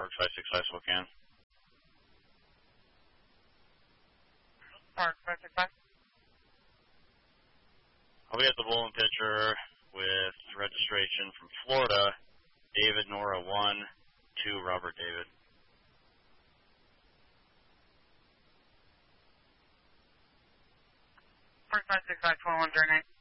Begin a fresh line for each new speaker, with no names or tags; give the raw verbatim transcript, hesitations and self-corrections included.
Park five six five Spokane.
Park five six five.
I'll be at the bowling pitcher with registration from Florida, David Nora one, two Robert David.
Park five six five, twenty-one zero nine.